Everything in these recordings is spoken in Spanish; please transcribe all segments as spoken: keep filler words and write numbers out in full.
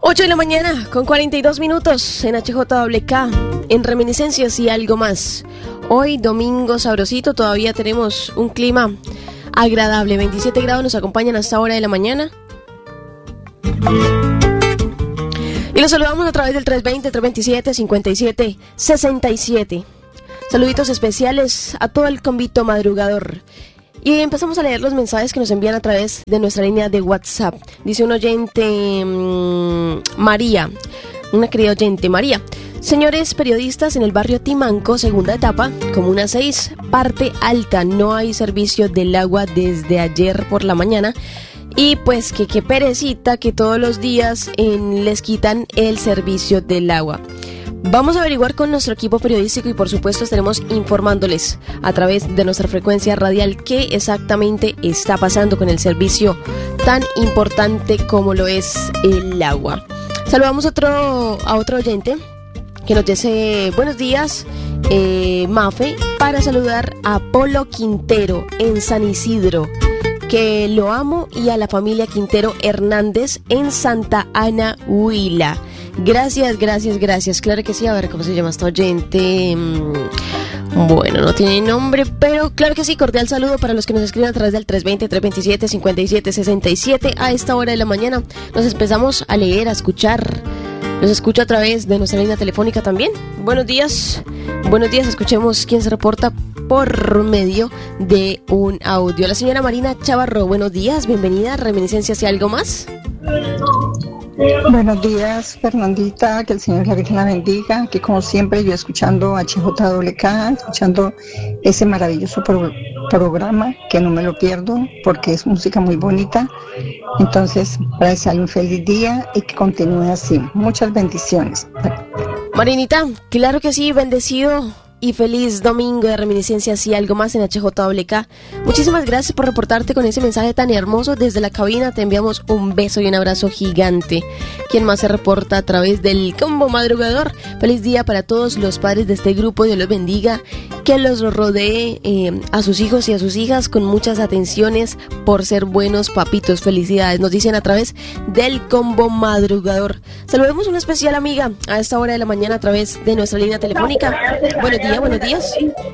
ocho de la mañana con cuarenta y dos minutos en H J W K, en Reminiscencias y algo más. Hoy domingo sabrosito, todavía tenemos un clima agradable, veintisiete grados nos acompañan hasta hora de la mañana. Y los saludamos a través del tres veinte, tres veintisiete, cincuenta y siete sesenta y siete. Saluditos especiales a todo el convito madrugador. Y empezamos a leer los mensajes que nos envían a través de nuestra línea de WhatsApp. Dice un oyente, mmm, María, una querida oyente, María. Señores periodistas, en el barrio Timanco, segunda etapa, Comuna seis, parte alta, no hay servicio del agua desde ayer por la mañana. Y pues que qué perecita que todos los días en, les quitan el servicio del agua. Vamos a averiguar con nuestro equipo periodístico y por supuesto estaremos informándoles a través de nuestra frecuencia radial qué exactamente está pasando con el servicio tan importante como lo es el agua. Saludamos otro, a otro oyente que nos dice buenos días, eh, Mafe, para saludar a Polo Quintero en San Isidro, que lo amo, y a la familia Quintero Hernández en Santa Ana, Huila. Gracias, gracias, gracias. Claro que sí. A ver, ¿cómo se llama esta oyente? Bueno, no tiene nombre, pero claro que sí. Cordial saludo para los que nos escriben a través del tres veinte, tres veintisiete, cincuenta y siete sesenta y siete. A esta hora de la mañana nos empezamos a leer, a escuchar. Los escucho a través de nuestra línea telefónica también. Buenos días. Buenos días. Escuchemos quién se reporta por medio de un audio. La señora Marina Chavarro. Buenos días. Bienvenida a Reminiscencias y algo más. Buenos días, Fernandita, que el Señor la Virgen la bendiga, que como siempre yo escuchando H J W K, escuchando ese maravilloso pro- programa, que no me lo pierdo, porque es música muy bonita. Entonces, para desearle un feliz día y que continúe así. Muchas bendiciones. Marinita, claro que sí, bendecido y feliz domingo de Reminiscencias y algo más en H J W K. Muchísimas gracias por reportarte con ese mensaje tan hermoso desde la cabina. Te enviamos un beso y un abrazo gigante. ¿Quién más se reporta a través del combo madrugador? Feliz día para todos los padres de este grupo. Dios los bendiga, que los rodee eh, a sus hijos y a sus hijas con muchas atenciones por ser buenos papitos. Felicidades, nos dicen a través del combo madrugador. Saludemos a una especial amiga a esta hora de la mañana a través de nuestra línea telefónica. Buenos días. Buenos días.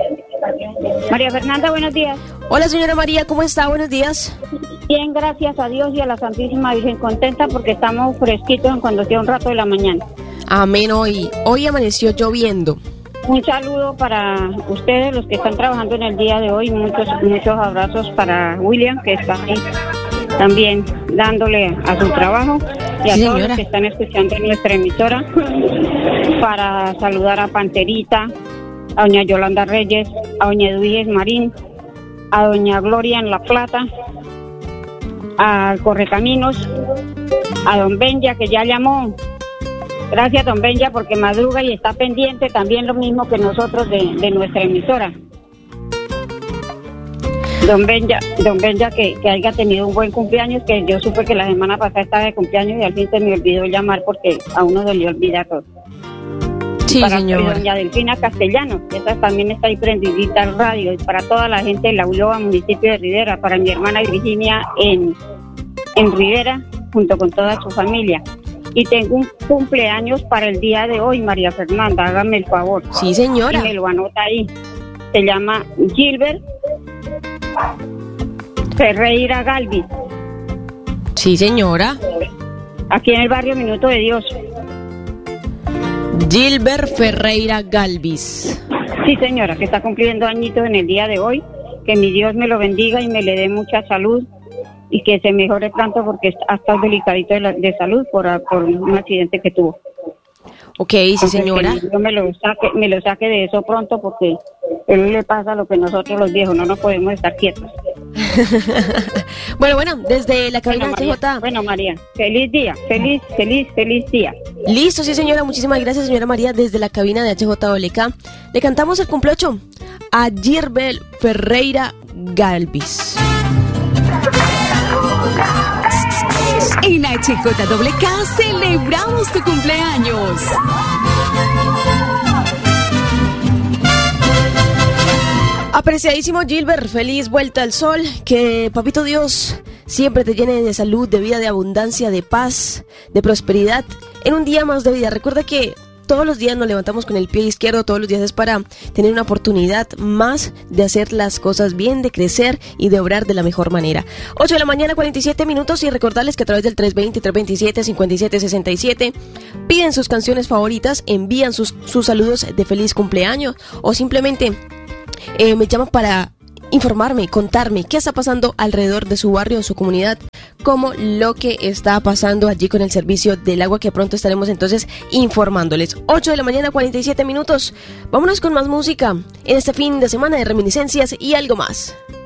María Fernanda, buenos días. Hola señora María, ¿cómo está? Buenos días. Bien, gracias a Dios y a la Santísima Virgen, contenta porque estamos fresquitos en cuando sea un rato de la mañana. Amén, hoy, hoy amaneció lloviendo. Un saludo para ustedes, los que están trabajando en el día de hoy, muchos, muchos abrazos para William, que está ahí también dándole a su trabajo, y a sí, todos señora. los que están escuchando en nuestra emisora, para saludar a Panterita, a doña Yolanda Reyes, a doña Edwiges Marín, a doña Gloria en La Plata, al Correcaminos, a don Benja, que ya llamó. Gracias, don Benja, porque madruga y está pendiente también lo mismo que nosotros de, de nuestra emisora. Don Benja, don Benja que, que haya tenido un buen cumpleaños, que yo supe que la semana pasada estaba de cumpleaños y al fin se me olvidó llamar porque a uno se le olvida todo. Sí, para señora. doña Delfina Castellano, esa también está ahí prendidita al radio, y para toda la gente de La Ulloa, municipio de Rivera, para mi hermana Virginia en, en Rivera, junto con toda su familia. Y tengo un cumpleaños para el día de hoy, María Fernanda, hágame el favor. Sí, señora. Y me lo anota ahí. Se llama Gilbert Ferreira Galvis. Sí, señora. Aquí en el barrio Minuto de Dios. Gilbert Ferreira Galvis. Sí, señora, que está cumpliendo añitos en el día de hoy. Que mi Dios me lo bendiga y me le dé mucha salud y que se mejore pronto porque ha estado delicadito de, la, de salud por, por un accidente que tuvo. Ok, sí, entonces, señora. Que yo me lo saque, me lo saque de eso pronto porque a él le pasa lo que nosotros los viejos, no nos podemos estar quietos. Bueno, bueno, desde la cabina bueno, de María, J. Bueno, María, feliz día, feliz, feliz, feliz día. Listo, sí, señora, muchísimas gracias, señora María, desde la cabina de H J W K. Le cantamos el cumpleocho a Gilbert Ferreira Galvis. En H J W K celebramos tu cumpleaños. Apreciadísimo Gilbert, feliz vuelta al sol. Que Papito Dios siempre te llene de salud, de vida, de abundancia, de paz, de prosperidad, en un día más de vida. Recuerda que todos los días nos levantamos con el pie izquierdo, todos los días es para tener una oportunidad más de hacer las cosas bien, de crecer y de obrar de la mejor manera. ocho de la mañana, cuarenta y siete minutos, y recordarles que a través del tres veinte, tres veintisiete, cincuenta y siete sesenta y siete piden sus canciones favoritas, envían sus, sus saludos de feliz cumpleaños o simplemente eh, me llaman para informarme, contarme qué está pasando alrededor de su barrio o su comunidad, como lo que está pasando allí con el servicio del agua, que pronto estaremos entonces informándoles. ocho de la mañana, cuarenta y siete minutos. Vámonos con más música en este fin de semana de reminiscencias y algo más.